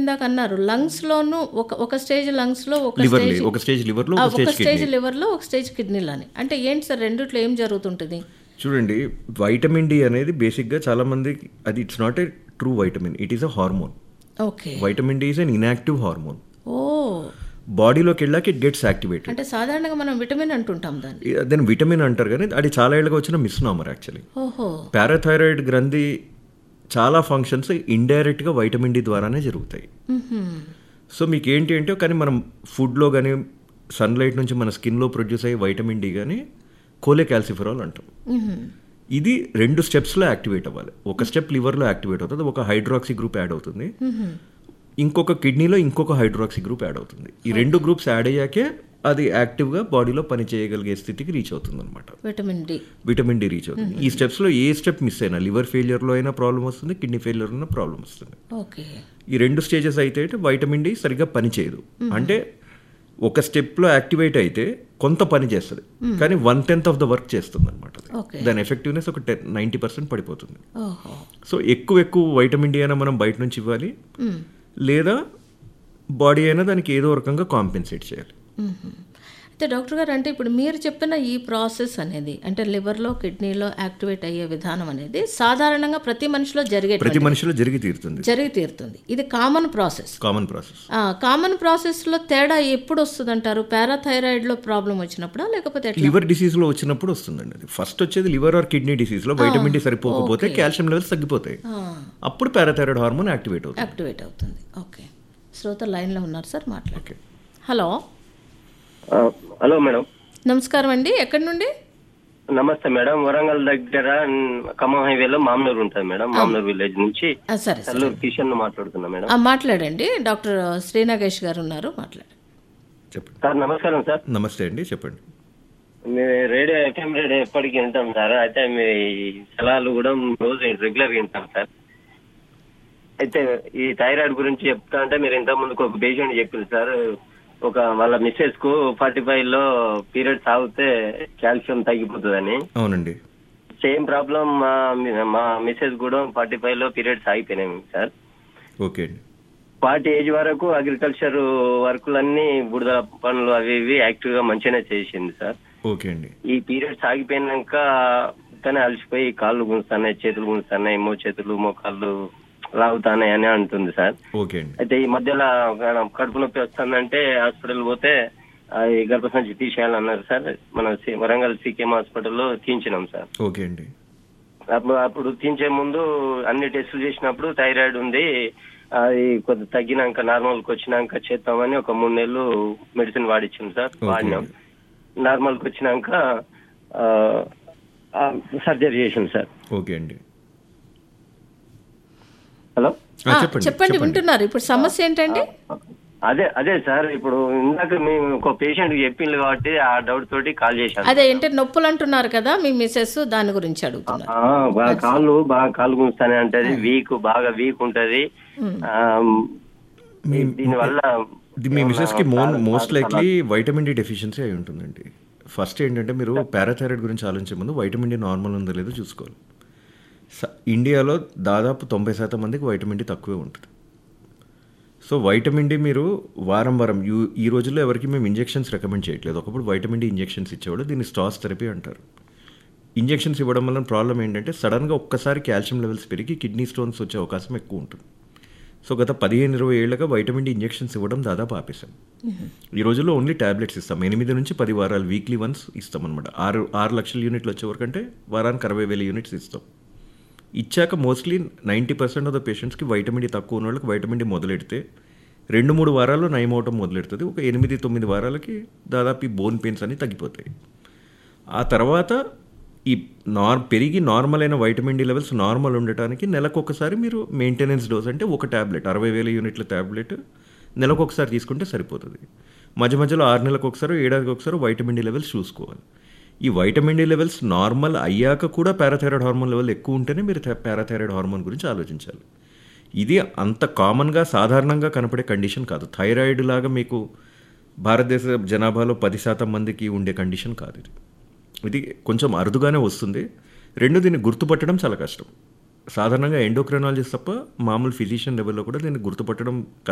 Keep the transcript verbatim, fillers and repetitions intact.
ఇందాక అన్నారు లంగ్స్లోను ఒక ఒక స్టేజ్ లంగ్స్లో ఒక లివర్ స్టేజ్ ఒక స్టేజ్ లివర్లో ఆ, ఒక ఒక స్టేజ్ స్టేజ్ కిడ్నీ. లివర్లో ఒక స్టేజ్ కిడ్నీలో అని అంటే ఏంటి సార్ రెండిట్లో ఏం జరుగుతుంటుంది? చూడండి, వైటమిన్ డి అనేది బేసిక్గా చాలా మంది అది it's not a true vitamin, it is a hormone. Okay. Vitamin D is an inactive hormone. ఓ, బాడీలోకి వెళ్ళాక ఇట్ గెట్స్ యాక్టివేటెడ్. అంటే సాధారణంగా మనం విటమిన్ అంటుంటాం దాన్ని. దాన్ని విటమిన్ అంటారు, కానీ అది చాలా ఏళ్ళగా వచ్చిన మిస్నామర్ యాక్చువల్లీ. ఓహో. పారాథైరాయిడ్ గ్రంథి చాలా ఫంక్షన్స్ ఇండైరెక్ట్గా వైటమిన్ డి ద్వారానే జరుగుతాయి. మ్మ్హ్మ్. సో మీకు ఏంటి అంటే, కానీ మనం ఫుడ్లో కానీ సన్లైట్ నుంచి మన స్కిన్లో ప్రొడ్యూస్ అయ్యే వైటమిన్ డి కానీ కోలేకాల్సిఫెరాల్ అంటాం. మ్మ్హ్మ్. ఇది రెండు స్టెప్స్లో యాక్టివేట్ అవ్వాలి. ఒక స్టెప్ లివర్లో యాక్టివేట్ అవుతుంది, ఒక హైడ్రాక్సీ గ్రూప్ యాడ్ అవుతుంది. మ్మ్హ్మ్. ఇంకొక కిడ్నీలో ఇంకొక హైడ్రాక్సీ గ్రూప్ యాడ్ అవుతుంది. ఈ రెండు గ్రూప్స్ యాడ్ అయ్యాకే అది యాక్టివ్గా బాడీలో పని చేయగలిగే స్థితికి రీచ్ అవుతుంది అనమాట. Vitamin D vitamin D reach అవుతుంది. ఈ స్టెప్స్లో ఏ స్టెప్ మిస్ అయినా లివర్ ఫెయిలియర్లో అయినా ప్రాబ్లం వస్తుంది, కిడ్నీ ఫెయిలియర్లో అయినా ప్రాబ్లం వస్తుంది. ఓకే. ఈ రెండు స్టేజెస్ అయితే వైటమిన్ డి సరిగ్గా పని చేయదు. అంటే ఒక స్టెప్లో యాక్టివేట్ అయితే కొంత పని చేస్తుంది, కానీ one tenth of the work చేస్తుంది అనమాట. ఓకే. దాని ఎఫెక్టివ్నెస్ ఒక టెన్ నైంటీ పర్సెంట్ పడిపోతుంది. ఓహో. సో ఎక్కువ ఎక్కువ వైటమిన్ డి అయినా మనం బయట నుంచి ఇవ్వాలి, మ్మ్. లేదా బాడీ అయినా దానికి ఏదో రకంగా కాంపెన్సేట్ చేయాలి. మ్మ్. అయితే డాక్టర్ గారు, అంటే ఇప్పుడు మీరు చెప్పిన ఈ ప్రాసెస్ అనేది అంటే లివర్లో కిడ్నీలో యాక్టివేట్ అయ్యే విధానం అనేది సాధారణంగా ప్రతి మనిషిలో జరిగే ప్రతి మనిషిలో జరిగి తీరుతుంది. జరిగి తీరుతుంది. ఇది common process. Common process. Common ప్రాసెస్లో తేడా ఎప్పుడు వస్తుంది అంటారు? పారాథైరాయిడ్లో ప్రాబ్లం వచ్చినప్పుడా లేకపోతే ఎట్లా? లివర్ డిసీజ్లో వచ్చినప్పుడు వస్తుందండి అది. ఫస్ట్ వచ్చేది liver or kidney డిసీజ్లో vitamin D సరిపోకపోతే కాల్షియం లెవెల్స్ తగ్గిపోతాయి, అప్పుడు పారాథైరాయిడ్ హార్మోన్ యాక్టివేట్ అవుతుంది. యాక్టివేట్ అవుతుంది. ఓకే. శ్రోత లైన్లో ఉన్నారు సార్, మాట్లాడండి. ఓకే. హలో. Hello madam. నమస్కారం అండి, ఎక్కడి నుండి? నమస్తే మేడం. వరంగల్ దగ్గర ఖమ్మం హైవేలో మామనూరు ఉంటుంది మేడం. మామనూరు విలేజ్ నుంచి ఆ, సరే సరే కల్లూరు కిషన్ మాట్లాడుతున్నా మేడం. ఆ, మాట్లాడండి. డాక్టర్ శ్రీనాగేష్ గారు ఉన్నారు, మాట్లాడండి. చెప్పండి. సార్ నమస్కారం సార్. నమస్తే అండి, చెప్పండి. మీ రేడియో ఎఫ్ఎం రేడియో ఎప్పటికీ వింటాం సార్. అయితే మీ సలహాలు కూడా రోజు రెగ్యులర్ వింటాం సార్. అయితే ఈ థైరాయిడ్ గురించి చెప్తా అంటే మీరు ఇంత ముందుకు ఒక పేషెంట్ చెప్పింది సార్. ఒక వాళ్ళ మిస్సెస్ కు ఫార్టీ ఫైవ్ లో పీరియడ్స్ ఆగితే కాల్షియం తగ్గిపోతుందని. అవునండి. సేమ్ ప్రాబ్లం మా మా మిస్సెస్ కూడా ఫార్టీ ఫైవ్ లో పీరియడ్స్ ఆగిపోయినాయి సార్. ఓకే అండి. ఫార్టీ ఏజ్ వరకు అగ్రికల్చర్ వర్కులన్నీ బుడద పనులు అవి ఇవి యాక్టివ్ గా మంచిగానే చేసింది సార్. ఓకే అండి. ఈ పీరియడ్స్ ఆగిపోయినాక తనే అలసిపోయి కాళ్ళు గుంజుతున్నాయి, చేతులు గుంజుతున్నాయి, మో చేతులు మోకాళ్ళు లాగుతానే అని అంటుంది సార్. ఓకే అండి. అయితే ఈ మధ్యలో కడుపు నొప్పి వస్తుందంటే హాస్పిటల్ పోతే ఈ గర్భసంచి తీసేయాలన్నారు సార్. మన సి- వరంగల్ సీకేఎం హాస్పిటల్లో తీయించినాం సార్. ఓకే అండి. అప్పుడు అప్పుడు తీయించే ముందు అన్ని టెస్టులు చేసినప్పుడు థైరాయిడ్ ఉంది, అది కొద్ది తగ్గినాక నార్మల్కి వచ్చినాక చేద్దామని ఒక మూడు నెలలు మెడిసిన్ వాడిచ్చింది సార్. వాడినాం. నార్మల్కి వచ్చినాక సర్జరీ చేసింది సార్. ఓకే అండి. హలో. ఆ, ఆ, చెప్పండి చెప్పండి, వింటున్నారు. ఇప్పుడు సమస్య ఏంటండి? అదే అదే సార్, ఇప్పుడు ఇందాక మేము ఒక పేషెంట్ చెప్పింది కాబట్టి ఆ డౌట్ తోటి కాల్ చేశాను. అదే ఏంటి నొప్పులు అంటున్నారు కదా మీ మిసెస్, దాని గురించి అడుగుతున్నారు. ఆ, బాగా కాళ్ళు బాగా కాళ్ళు గుంజుతానే ఉంటది, వీక్ బాగా వీక్ ఉంటది. ఆ, దీనివల్ల ఇది మీ మిసెస్కి మో most likely vitamin D deficiency అయి ఉంటుందండి. ఫస్ట్ ఏంటంటే మీరు పారాథైరాయిడ్ గురించి ఆలోచించే ముందు వైటమిన్ డి నార్మల్ ఉందో లేదో చూసుకోవాలి. స- ఇండియాలో దాదాపు తొంభై శాతం మందికి వైటమిన్ డి తక్కువే ఉంటుంది. సో వైటమిన్ డి మీరు వారం వారం యూ ఈ రోజుల్లో ఎవరికి మేము ఇంజెక్షన్స్ రికమెండ్ చేయట్లేదు. ఒకప్పుడు వైటమిన్ డి ఇంజెక్షన్స్ ఇచ్చేవాడు, దీన్ని స్టాస్ థెరపీ అంటారు. ఇంజెక్షన్స్ ఇవ్వడం వల్ల ప్రాబ్లం ఏంటంటే సడన్గా ఒక్కసారి కాల్షియం లెవెల్స్ పెరిగి కిడ్నీ స్టోన్స్ వచ్చే అవకాశం ఎక్కువ ఉంటుంది. సో గత పదిహేను ఇరవై ఏళ్ళగా వైటమిన్ డి ఇంజెక్షన్స్ ఇవ్వడం దాదాపు ఆపేశాం. ఈ రోజుల్లో ఓన్లీ ట్యాబ్లెట్స్ ఇస్తాం. ఎనిమిది నుంచి పది వారాలు వీక్లీ వన్స్ ఇస్తాం అనమాట. ఆరు ఆరు లక్షల యూనిట్లు వచ్చే వరకంటే వారానికి అరవై వేల యూనిట్స్ ఇస్తాం. ఇచ్చాక mostly ninety percent of the పేషెంట్స్కి వైటమిన్ డి తక్కువ ఉన్న వాళ్ళకి వైటమిన్ డి మొదలెడితే రెండు మూడు వారాల్లో నయం అవటం మొదలెడుతుంది. ఒక ఎనిమిది తొమ్మిది వారాలకి దాదాపు ఈ బోన్ పెయిన్స్ అన్నీ తగ్గిపోతాయి. ఆ తర్వాత ఈ నార్ పెరిగి నార్మల్ అయిన వైటమిన్ డి లెవెల్స్ నార్మల్ ఉండటానికి నెలకు ఒకసారి మీరు మెయింటెనెన్స్ డోస్ అంటే ఒక ట్యాబ్లెట్ అరవై వేల యూనిట్ల ట్యాబ్లెట్ నెలకు ఒకసారి తీసుకుంటే సరిపోతుంది. మధ్య మధ్యలో ఆరు నెలలకు ఒకసారి ఏడాదికి ఒకసారి వైటమిన్ డి లెవెల్స్ చూసుకోవాలి. ఈ వైటమిన్ డి లెవెల్స్ నార్మల్ అయ్యాక కూడా పారాథైరాయిడ్ హార్మోన్ లెవెల్ ఎక్కువ ఉంటేనే మీరు పారాథైరాయిడ్ హార్మోన్ గురించి ఆలోచించాలి. ఇది అంత కామన్గా సాధారణంగా కనపడే కండిషన్ కాదు. థైరాయిడ్ లాగా మీకు భారతదేశ జనాభాలో పది శాతం మందికి ఉండే కండిషన్ కాదు ఇది. ఇది కొంచెం అరుదుగానే వస్తుంది. రెండు, దీన్ని గుర్తుపట్టడం చాలా కష్టం. సాధారణంగా ఎండోక్రైనాలజిస్ట్ తప్ప మామూలు ఫిజిషియన్ లెవెల్లో కూడా దీన్ని గుర్తుపట్టడం